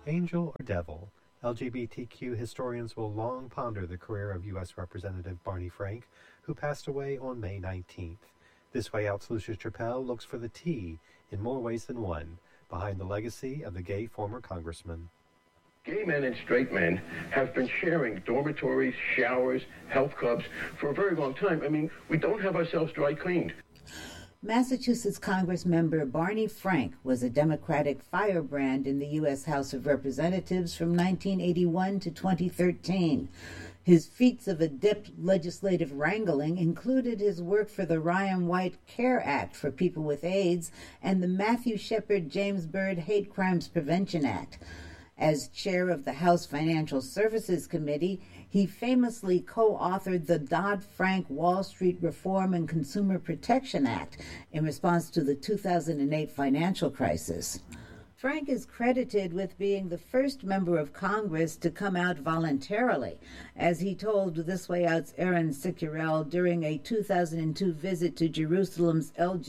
Angel or devil, LGBTQ historians will long ponder the career of U.S. Representative Barney Frank, who passed away on May 19th. This Way Out's Lucius Trappell looks for the T, in more ways than one, behind the legacy of the gay former congressman. Gay men and straight men have been sharing dormitories, showers, health clubs for a very long time. I mean, we don't have ourselves dry cleaned. Massachusetts Congressmember Barney Frank was a Democratic firebrand in the U.S. House of Representatives from 1981 to 2013. His feats of adept legislative wrangling included his work for the Ryan White CARE Act for people with AIDS and the Matthew Shepard James Byrd Hate Crimes Prevention Act. As chair of the House Financial Services Committee, he famously co-authored the Dodd-Frank Wall Street Reform and Consumer Protection Act in response to the 2008 financial crisis. Frank is credited with being the first member of Congress to come out voluntarily, as he told This Way Out's Aaron Sicurel during a 2002 visit to Jerusalem's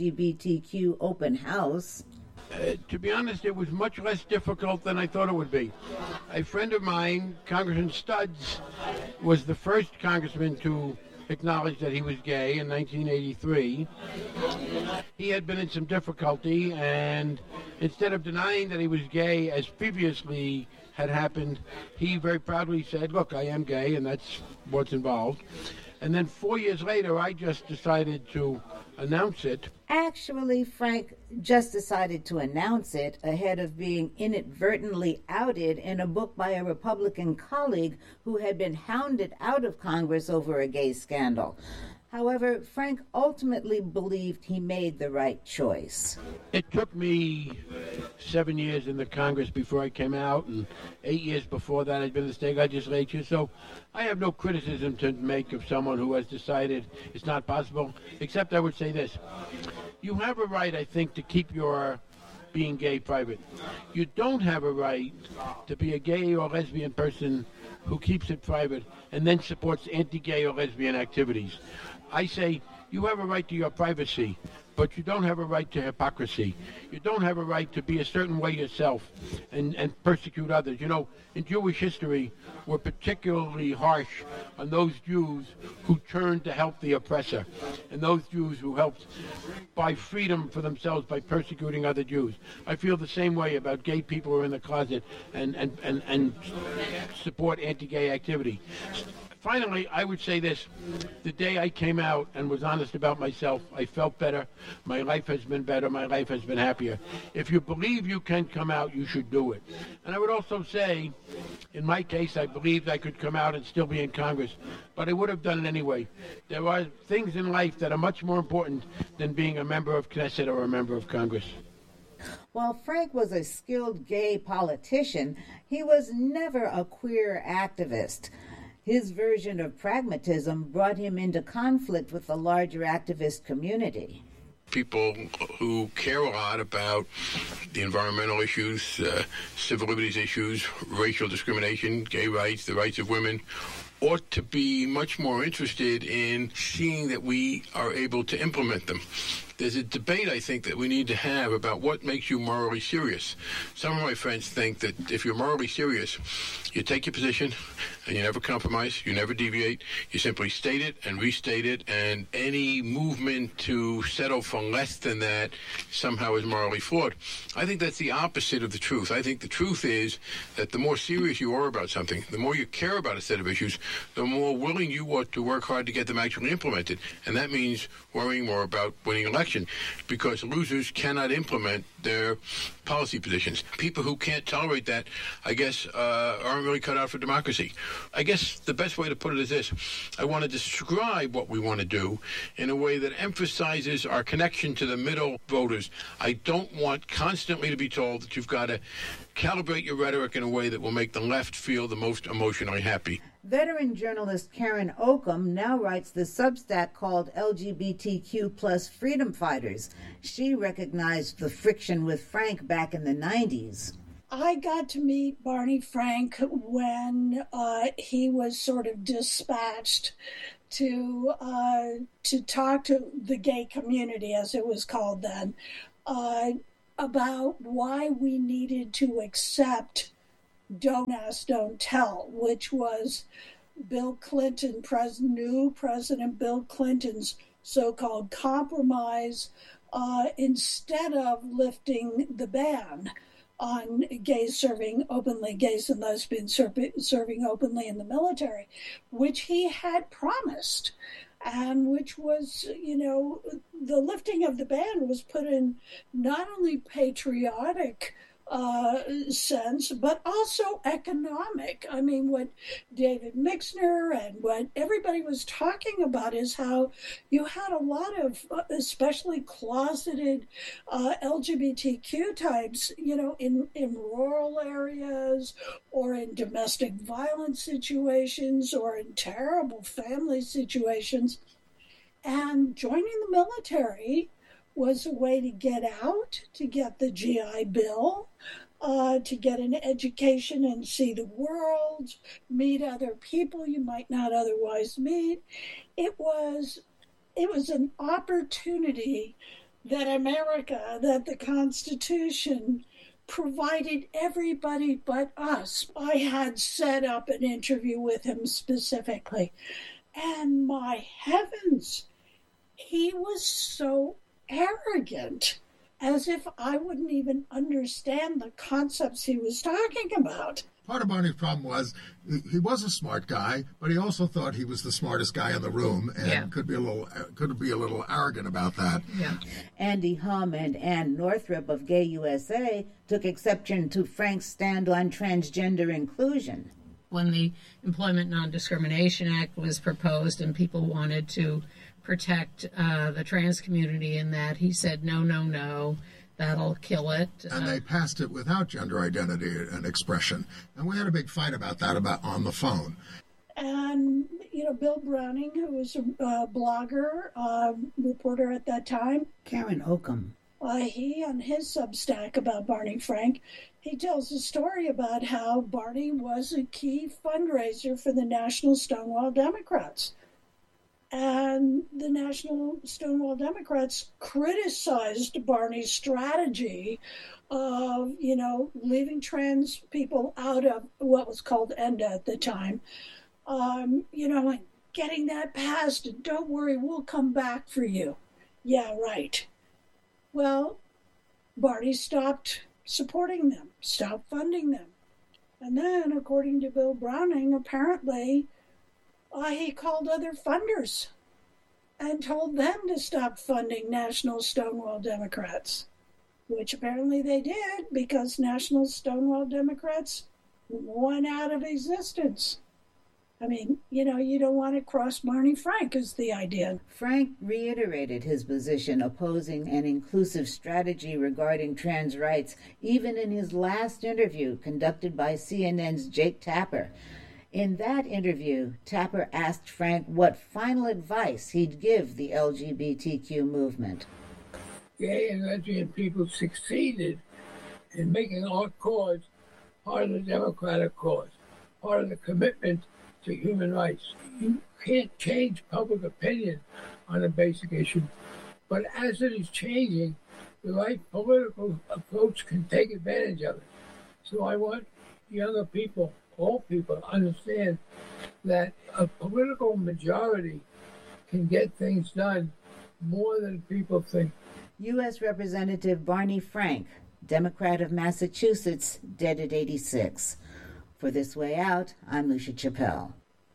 LGBTQ open house. To be honest, it was much less difficult than I thought it would be. A friend of mine, Congressman Studs, was the first congressman to acknowledge that he was gay in 1983. He had been in some difficulty, and instead of denying that he was gay, as previously had happened, he very proudly said, "Look, I am gay, and that's what's involved." And then 4 years later, I just decided to announce it. Actually, Frank just decided to announce it ahead of being inadvertently outed in a book by a Republican colleague who had been hounded out of Congress over a gay scandal. However, Frank ultimately believed he made the right choice. It took me 7 years in the Congress before I came out, and 8 years before that I'd been in the state legislature, so I have no criticism to make of someone who has decided it's not possible, except I would say this. You have a right, I think, to keep your being gay private. You don't have a right to be a gay or lesbian person who keeps it private and then supports anti-gay or lesbian activities. I say you have a right to your privacy, but you don't have a right to hypocrisy. You don't have a right to be a certain way yourself and persecute others. You know, in Jewish history, we're particularly harsh on those Jews who turned to help the oppressor and those Jews who helped buy freedom for themselves by persecuting other Jews. I feel the same way about gay people who are in the closet and support anti-gay activity. Finally, I would say this. The day I came out and was honest about myself, I felt better. My life has been better. My life has been happier. If you believe you can come out, you should do it. And I would also say, in my case, I believed I could come out and still be in Congress, but I would have done it anyway. There are things in life that are much more important than being a member of Knesset or a member of Congress. While Frank was a skilled gay politician, he was never a queer activist. His version of pragmatism brought him into conflict with the larger activist community. People who care a lot about the environmental issues, civil liberties issues, racial discrimination, gay rights, the rights of women, ought to be much more interested in seeing that we are able to implement them. There's a debate, I think, that we need to have about what makes you morally serious. Some of my friends think that if you're morally serious, you take your position and you never compromise, you never deviate, you simply state it and restate it, and any movement to settle for less than that somehow is morally flawed. I think that's the opposite of the truth. I think the truth is that the more serious you are about something, the more you care about a set of issues, the more willing you are to work hard to get them actually implemented. And that means worrying more about winning elections, because losers cannot implement their policy positions. People who can't tolerate that, I guess, aren't really cut out for democracy. I guess the best way to put it is this. I want to describe what we want to do in a way that emphasizes our connection to the middle voters. I don't want constantly to be told that you've got to calibrate your rhetoric in a way that will make the left feel the most emotionally happy. Veteran journalist Karen Oakham now writes the Substack called LGBTQ plus Freedom Fighters. She recognized the friction with Frank back in the 90s. I got to meet Barney Frank when he was sort of dispatched to talk to the gay community, as it was called then, about why we needed to accept Don't Ask, Don't Tell, which was Bill Clinton, new President Bill Clinton's so-called compromise, instead of lifting the ban on gays and lesbians serving openly in the military, which he had promised, and which was, the lifting of the ban was put in not only patriotic sense, but also economic. I mean, what David Mixner and what everybody was talking about is how you had a lot of, especially closeted LGBTQ types, in rural areas or in domestic violence situations or in terrible family situations. And joining the military was a way to get out, to get the GI Bill, to get an education and see the world, meet other people you might not otherwise meet. It was an opportunity that the Constitution provided everybody but us. I had set up an interview with him specifically, and my heavens, he was so arrogant, as if I wouldn't even understand the concepts he was talking about. Part of Barney's problem was he was a smart guy, but he also thought he was the smartest guy in the room, and could be a little arrogant about that. Yeah. Andy Hum and Ann Northrup of Gay USA took exception to Frank's stand on transgender inclusion. When the Employment Non-Discrimination Act was proposed and people wanted to protect the trans community in that, he said, no, that'll kill it. And they passed it without gender identity and expression. And we had a big fight about that on the phone. And, Bill Browning, who was a blogger, reporter at that time. Karen Oakham. He, on his Substack about Barney Frank, he tells a story about how Barney was a key fundraiser for the National Stonewall Democrats. And the National Stonewall Democrats criticized Barney's strategy of, leaving trans people out of what was called ENDA at the time, and getting that passed, and don't worry, we'll come back for you. Yeah, right. Well, Barney stopped supporting them, stopped funding them. And then, according to Bill Browning, apparently, he called other funders and told them to stop funding National Stonewall Democrats, which apparently they did, because National Stonewall Democrats went out of existence. I mean, you don't want to cross Barney Frank is the idea. Frank reiterated his position opposing an inclusive strategy regarding trans rights, even in his last interview conducted by CNN's Jake Tapper. In that interview, Tapper asked Frank what final advice he'd give the LGBTQ movement. Gay and lesbian people succeeded in making our cause part of the democratic cause, part of the commitment to human rights. You can't change public opinion on a basic issue, but as it is changing, the right political approach can take advantage of it. So I want younger people, all people, to understand that a political majority can get things done more than people think. U.S. Representative Barney Frank, Democrat of Massachusetts, dead at 86. For This Way Out, I'm Lucia Chappelle.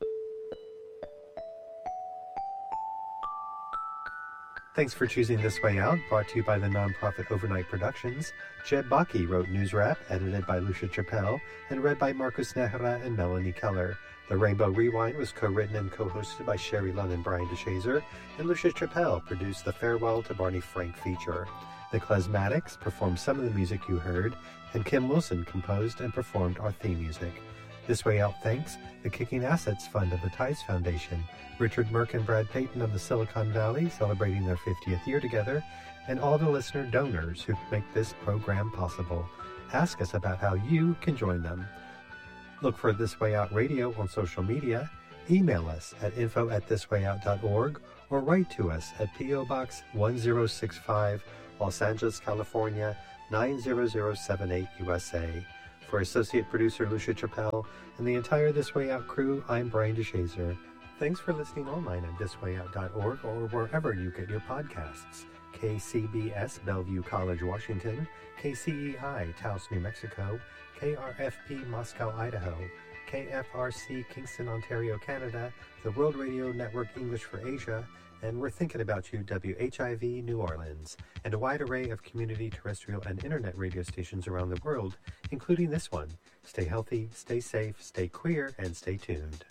Thanks for choosing This Way Out, brought to you by the nonprofit Overnight Productions. Jed Baki wrote News Wrap, edited by Lucia Chappelle, and read by Marcus Nehra and Melanie Keller. The Rainbow Rewind was co-written and co-hosted by Sherry Lunn and Brian DeShazer, and Lucia Chappelle produced the Farewell to Barney Frank feature. The Klezmatics performed some of the music you heard, and Kim Wilson composed and performed our theme music. This Way Out thanks the Kicking Assets Fund of the Tides Foundation, Richard Merck and Brad Payton of the Silicon Valley celebrating their 50th year together, and all the listener donors who make this program possible. Ask us about how you can join them. Look for This Way Out Radio on social media, email us at info@thiswayout.org, or write to us at P.O. Box 1065, Los Angeles, California, 90078 USA. For associate producer Lucia Chappelle and the entire This Way Out crew, I'm Brian DeShazer. Thanks for listening online at thiswayout.org or wherever you get your podcasts. KCBS Bellevue College, Washington, KCEI Taos, New Mexico, KRFP Moscow, Idaho, KFRC Kingston, Ontario, Canada, the World Radio Network English for Asia, and We're Thinking About You, WHIV, New Orleans, and a wide array of community, terrestrial, and internet radio stations around the world, including this one. Stay healthy, stay safe, stay queer, and stay tuned.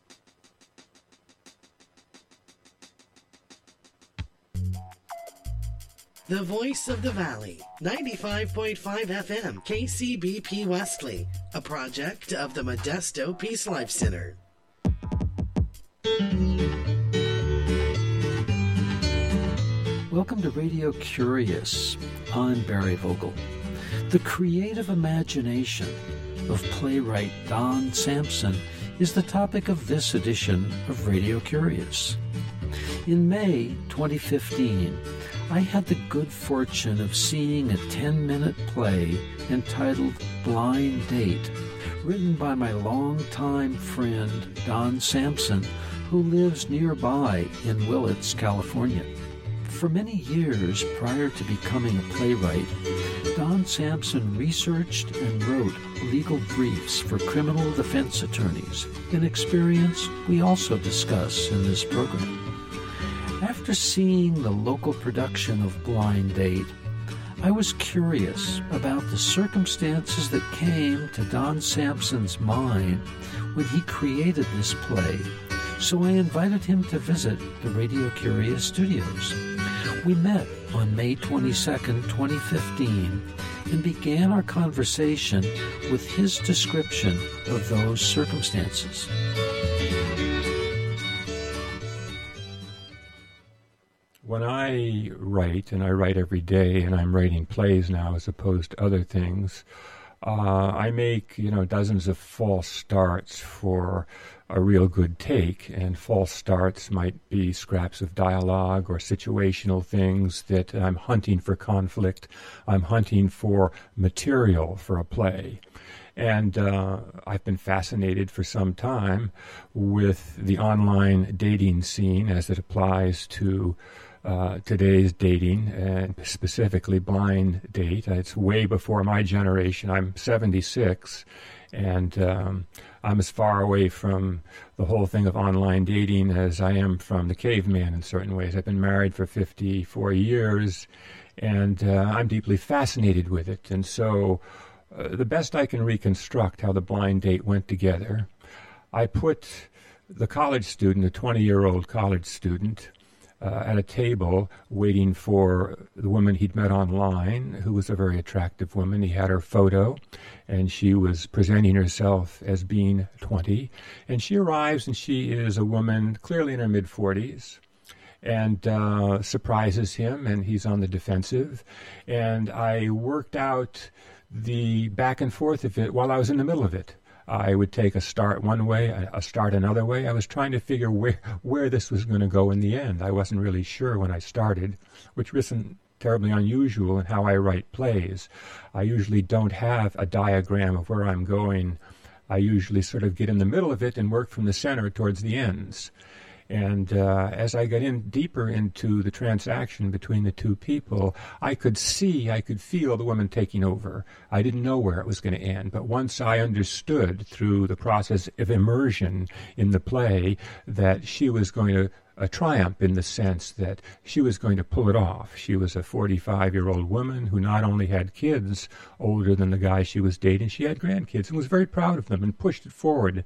The Voice of the Valley, 95.5 FM, KCBP Wesley, a project of the Modesto Peace Life Center. Welcome to Radio Curious. I'm Barry Vogel. The creative imagination of playwright Don Sampson is the topic of this edition of Radio Curious. In May 2015, I had the good fortune of seeing a 10-minute play entitled Blind Date, written by my longtime friend Don Sampson, who lives nearby in Willits, California. For many years prior to becoming a playwright, Don Sampson researched and wrote legal briefs for criminal defense attorneys, an experience we also discuss in this program. After seeing the local production of Blind Date, I was curious about the circumstances that came to Don Sampson's mind when he created this play, so I invited him to visit the Radio Curious studios. We met on May 22nd, 2015, and began our conversation with his description of those circumstances. When I write, and I write every day, and I'm writing plays now as opposed to other things, I make, dozens of false starts for a real good take, and false starts might be scraps of dialogue or situational things that I'm hunting for conflict. I'm hunting for material for a play. And I've been fascinated for some time with the online dating scene as it applies to today's dating, and specifically Blind Date. It's way before my generation. I'm 76, and I'm as far away from the whole thing of online dating as I am from the caveman in certain ways. I've been married for 54 years, and I'm deeply fascinated with it. And so the best I can reconstruct how the Blind Date went together, I put the college student, a 20-year-old college student, at a table waiting for the woman he'd met online, who was a very attractive woman. He had her photo, and she was presenting herself as being 20. And she arrives, and she is a woman clearly in her mid-40s, and surprises him, and he's on the defensive. And I worked out the back and forth of it while I was in the middle of it. I would take a start one way, a start another way. I was trying to figure where this was going to go in the end. I wasn't really sure when I started, which isn't terribly unusual in how I write plays. I usually don't have a diagram of where I'm going. I usually sort of get in the middle of it and work from the center towards the ends. And as I got in deeper into the transaction between the two people, I could feel the woman taking over. I didn't know where it was going to end. But once I understood through the process of immersion in the play that she was going to triumph in the sense that she was going to pull it off. She was a 45-year-old woman who not only had kids older than the guy she was dating, she had grandkids and was very proud of them and pushed it forward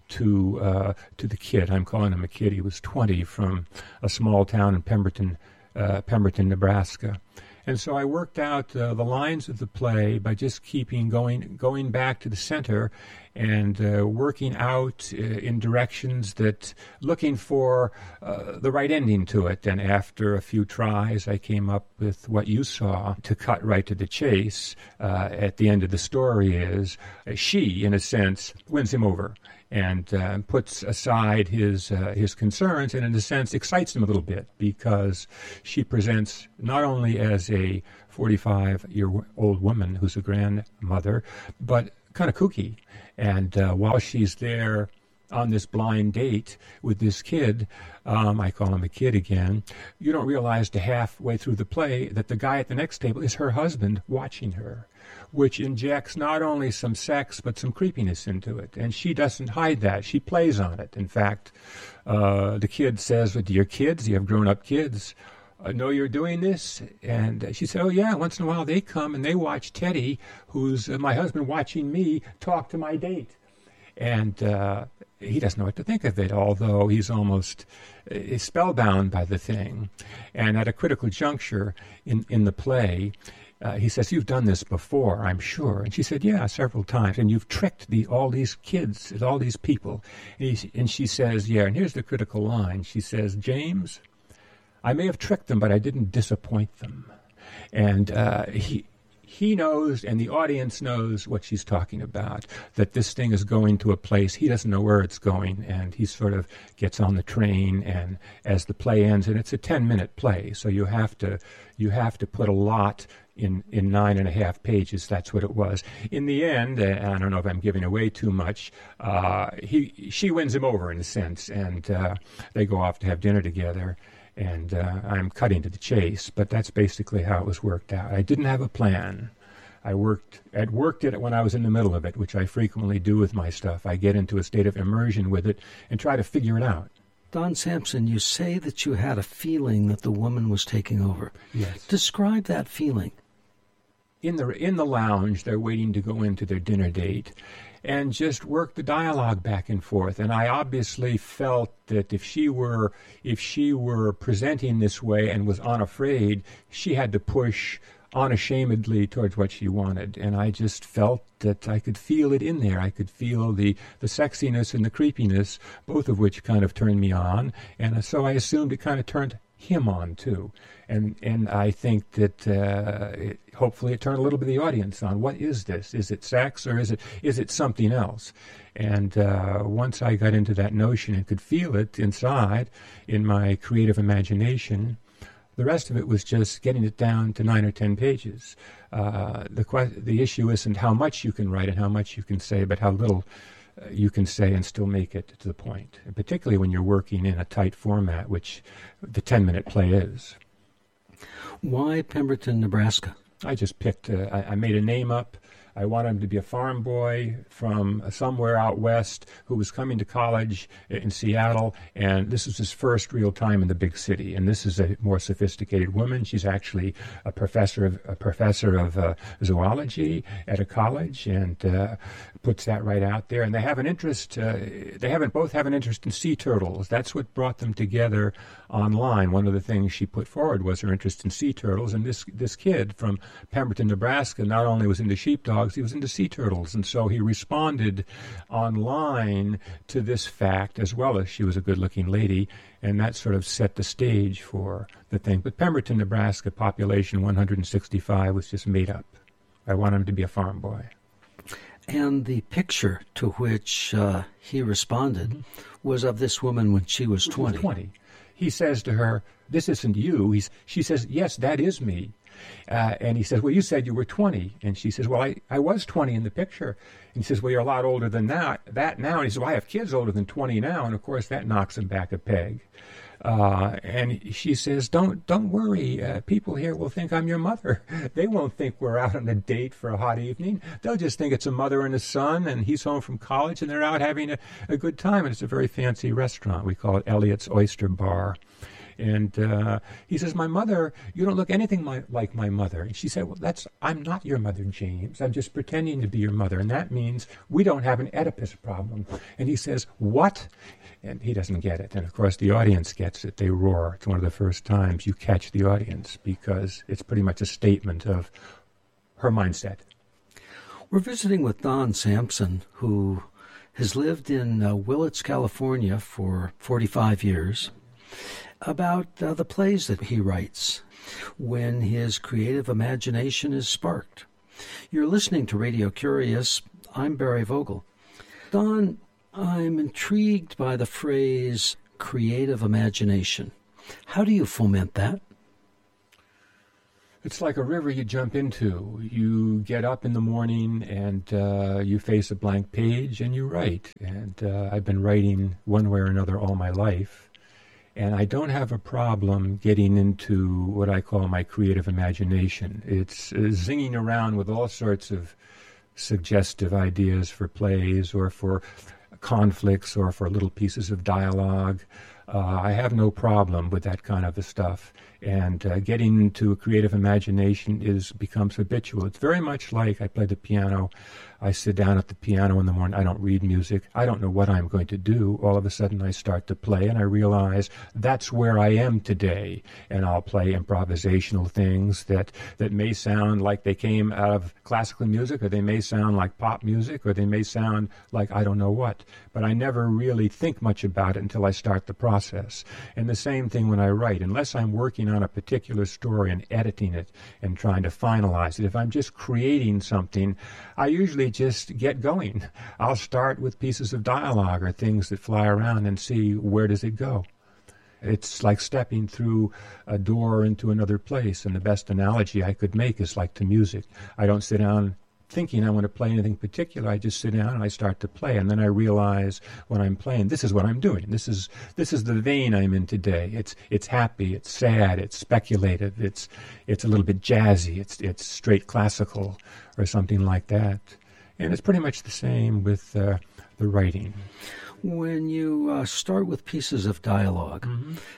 to the kid. I'm calling him a kid. He was 20 from a small town in Pemberton, Nebraska. And so I worked out the lines of the play by just going back to the center and working out in directions that, looking for the right ending to it. And after a few tries, I came up with what you saw. To cut right to the chase, at the end of the story is she, in a sense, wins him over and puts aside his concerns and, in a sense, excites him a little bit, because she presents not only as a 45-year-old woman who's a grandmother, but kind of kooky. And while she's there on this blind date with this kid, I call him a kid again, you don't realize to halfway through the play that the guy at the next table is her husband watching her, which injects not only some sex but some creepiness into it. And she doesn't hide that. She plays on it. In fact, the kid says, "Do your kids? Do you have grown-up kids? Know you're doing this?" And she said, "Oh, yeah, once in a while they come and they watch Teddy, who's my husband, watching me talk to my date." And he doesn't know what to think of it, although he's almost spellbound by the thing. And at a critical juncture in the play, he says, "You've done this before, I'm sure." And she said, "Yeah, several times. And you've tricked all these kids, all these people." And she says, "Yeah," and here's the critical line. She says, "James, I may have tricked them, but I didn't disappoint them." And he knows, and the audience knows what she's talking about, that this thing is going to a place. He doesn't know where it's going, and he sort of gets on the train, and as the play ends, and it's a 10-minute play, so you have to put a lot in 9.5 pages. That's what it was. In the end, I don't know if I'm giving away too much, she wins him over in a sense, and they go off to have dinner together. And I'm cutting to the chase, but that's basically how it was worked out. I didn't have a plan. I worked it when I was in the middle of it, which I frequently do with my stuff. I get into a state of immersion with it and try to figure it out. Don Sampson, you say that you had a feeling that the woman was taking over. Yes. Describe that feeling. In the lounge, they're waiting to go into their dinner date, and just work the dialogue back and forth. And I obviously felt that if she were presenting this way and was unafraid, she had to push unashamedly towards what she wanted. And I just felt that I could feel it in there. I could feel the sexiness and the creepiness, both of which kind of turned me on. And so I assumed it kind of turned him on too. And I think that hopefully it turned a little bit of the audience on. What is this? Is it sex, or is it something else? And once I got into that notion and could feel it inside in my creative imagination, the rest of it was just getting it down to 9 or 10 pages. The issue isn't how much you can write and how much you can say, but how little you can say and still make it to the point, and particularly when you're working in a tight format, which the 10-minute play is. Why Pemberton, Nebraska? I just picked, I made a name up. I wanted him to be a farm boy from somewhere out west who was coming to college in Seattle, and this was his first real time in the big city. And this is a more sophisticated woman. She's actually a professor of zoology at a college, and puts that right out there. And they have an interest. Both have an interest in sea turtles. That's what brought them together online. One of the things she put forward was her interest in sea turtles. And this kid from Pemberton, Nebraska, not only was into sheepdogs, he was into sea turtles, and so he responded online to this fact, as well as she was a good-looking lady, and that sort of set the stage for the thing. But Pemberton, Nebraska, population 165, was just made up. I want him to be a farm boy. And the picture to which he responded was of this woman when she was 20. 20. He says to her, "This isn't you." She says, "Yes, that is me." And he says, "Well, you said you were 20. And she says, "Well, I was 20 in the picture." And he says, "Well, you're a lot older than that now." And he says, "Well, I have kids older than 20 now." And, of course, that knocks him back a peg. And she says, don't worry. People here will think I'm your mother. They won't think we're out on a date for a hot evening. They'll just think it's a mother and a son, and he's home from college, and they're out having a good time. And it's a very fancy restaurant. We call it Elliot's Oyster Bar. And he says, "My mother, you don't look anything like my mother." And she said, "Well, I'm not your mother, James. I'm just pretending to be your mother. And that means we don't have an Oedipus problem." And he says, "What?" And he doesn't get it. And, of course, the audience gets it. They roar. It's one of the first times you catch the audience, because it's pretty much a statement of her mindset. We're visiting with Don Sampson, who has lived in Willits, California for 45 years. About the plays that he writes when his creative imagination is sparked. You're listening to Radio Curious. I'm Barry Vogel. Don, I'm intrigued by the phrase creative imagination. How do you foment that? It's like a river you jump into. You get up in the morning and you face a blank page and you write. And I've been writing one way or another all my life. And I don't have a problem getting into what I call my creative imagination. It's zinging around with all sorts of suggestive ideas for plays or for conflicts or for little pieces of dialogue. I have no problem with that kind of stuff. And getting into a creative imagination becomes habitual. It's very much like I play the piano. I sit down at the piano in the morning. I don't read music. I don't know what I'm going to do. All of a sudden I start to play and I realize that's where I am today. And I'll play improvisational things that may sound like they came out of classical music, or they may sound like pop music, or they may sound like I don't know what. But I never really think much about it until I start the process. And the same thing when I write. Unless I'm working on a particular story and editing it and trying to finalize it, if I'm just creating something, I usually just get going. I'll start with pieces of dialogue or things that fly around and see where does it go. It's like stepping through a door into another place, and the best analogy I could make is like to music. I don't sit down thinking I want to play anything particular. I just sit down and I start to play, and then I realize when I'm playing, this is what I'm doing. This is the vein I'm in today. It's happy, it's sad, it's speculative, it's a little bit jazzy, it's straight classical or something like that. And it's pretty much the same with the writing. When you start with pieces of dialogue,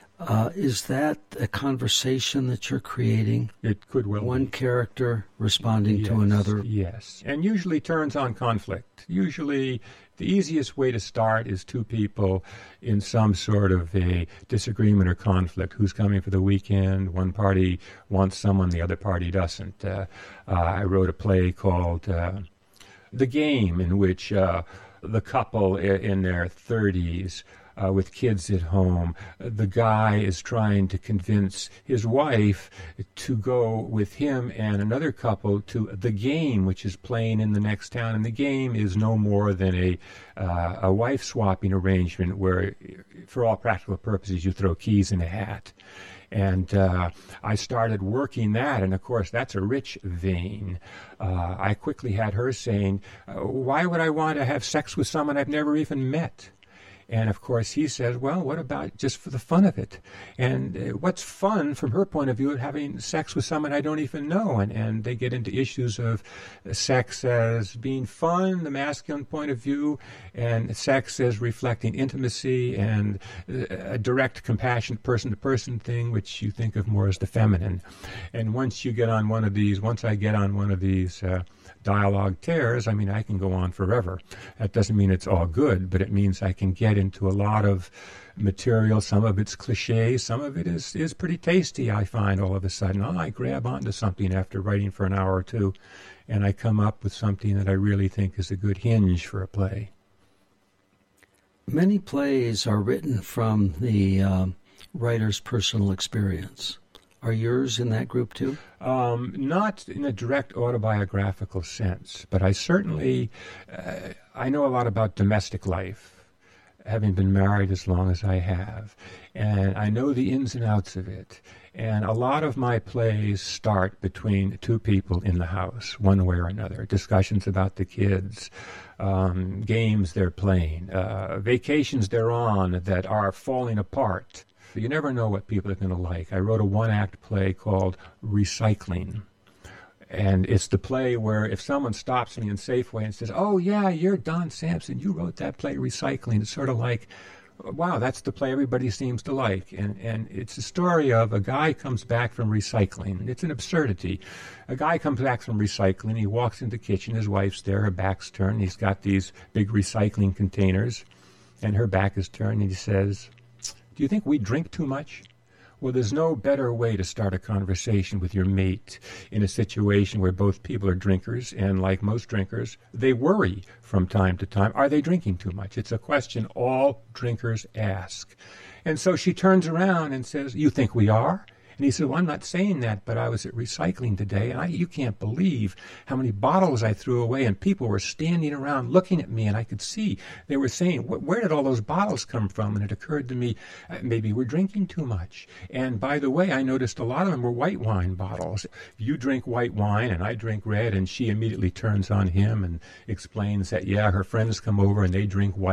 is that a conversation that you're creating? It could well One be. Character responding to another? Yes, and usually turns on conflict. Usually the easiest way to start is two people in some sort of a disagreement or conflict. Who's coming for the weekend? One party wants someone, the other party doesn't. I wrote a play called The Game, in which the couple in their 30s with kids at home, the guy is trying to convince his wife to go with him and another couple to the game, which is playing in the next town. And the game is no more than a wife-swapping arrangement where, for all practical purposes, you throw keys in a hat. And I started working that, and of course that's a rich vein. I quickly had her saying, why would I want to have sex with someone I've never even met? And of course he says, well, what about just for the fun of it? And what's fun from her point of view of having sex with someone I don't even know? And they get into issues of sex as being fun, the masculine point of view, and sex as reflecting intimacy and a direct, compassionate person-to-person thing, which you think of more as the feminine. And once I get on one of these dialogue tears, I mean, I can go on forever. That doesn't mean it's all good, but it means I can get into a lot of material. Some of it's cliche, some of it is pretty tasty, I find all of a sudden. I grab onto something after writing for an hour or two, and I come up with something that I really think is a good hinge for a play. Many plays are written from the writer's personal experience. Are yours in that group too? Not in a direct autobiographical sense, but I certainly, I know a lot about domestic life, having been married as long as I have, and I know the ins and outs of it. And a lot of my plays start between two people in the house, one way or another, discussions about the kids, games they're playing, vacations they're on that are falling apart. You never know what people are going to like. I wrote a one-act play called Recycling. And it's the play where if someone stops me in Safeway and says, oh, yeah, you're Don Sampson, you wrote that play, Recycling. It's sort of like, wow, that's the play everybody seems to like. And it's a story of a guy comes back from recycling. It's an absurdity. A guy comes back from recycling. He walks into the kitchen. His wife's there. Her back's turned. He's got these big recycling containers, and her back is turned. And he says, do you think we drink too much? Well, there's no better way to start a conversation with your mate in a situation where both people are drinkers, and like most drinkers, they worry from time to time, are they drinking too much? It's a question all drinkers ask. And so she turns around and says, you think we are? And he said, well, I'm not saying that, but I was at recycling today, and you can't believe how many bottles I threw away, and people were standing around looking at me, and I could see they were saying, where did all those bottles come from? And it occurred to me, maybe we're drinking too much. And by the way, I noticed a lot of them were white wine bottles. You drink white wine, and I drink red, and she immediately turns on him and explains that, yeah, her friends come over and they drink white